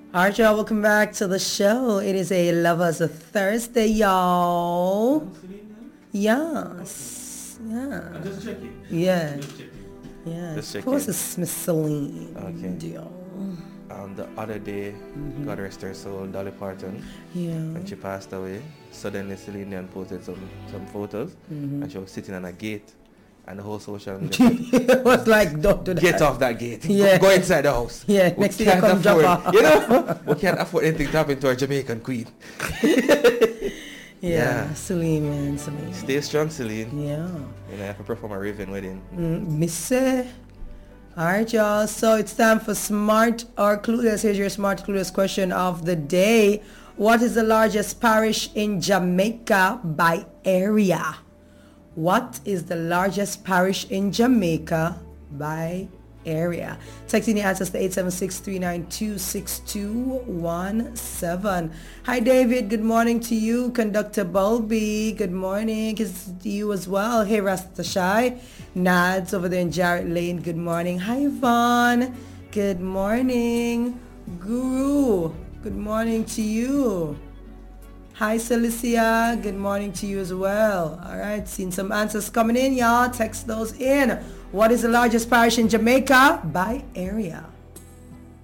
Alright, y'all, welcome back to the show. It is a Lovers Thursday, y'all. Yes. Yeah. I'm just checking. Yeah. Just checking. Yeah. Just Of course, checking. it's Miss Celine. Okay. Dion. The other day, God rest her soul, Dolly Parton, Yeah. when she passed away, suddenly Celine Dion posted some photos, and she was sitting on a gate, and the whole social media It was like, don't do that. get off that gate, Yeah. go inside the house. Yeah, We next thing they can't come jump afford- off. You know, we can't afford anything to happen to our Jamaican queen. Yeah. Yeah. Celine, man. Celine. Stay strong, Celine. Yeah. You know, I have to perform a Raven wedding. Missy. Alright, y'all. So it's time for Smart or Clueless. Here's your Smart Clueless question of the day. What is the largest parish in Jamaica by area? What is the largest parish in Jamaica by area? Texting your answers to 876-392-6217. Hi, David. Good morning to you. Conductor Bulby. Good morning. It's to you as well. Hey, Rastashai. Nads over there in Jarrett Lane. Good morning. Hi, Yvonne. Good morning. Guru. Good morning to you. Hi, Celicia. Good morning to you as well. All right, seen some answers coming in, y'all. Text those in. What is the largest parish in Jamaica by area?